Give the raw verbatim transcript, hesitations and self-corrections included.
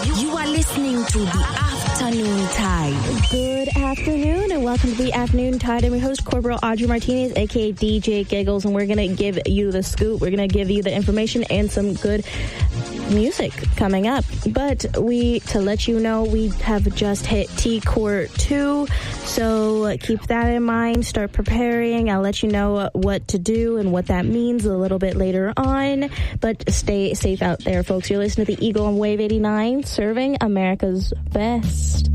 You are listening to the Afternoon Tide. Good afternoon and welcome to the Afternoon Tide. I'm your host, Corporal Audrey Martinez, aka D J Giggles, and we're going to give you the scoop. We're going to give you the information and some good music coming up. But we, to let you know, we have just hit T-Core two, so keep that in mind. Start preparing. I'll let you know what to do and what that means a little bit later on. But stay safe out there, folks. You're listening to the Eagle on Wave eighty-nine, serving America's best.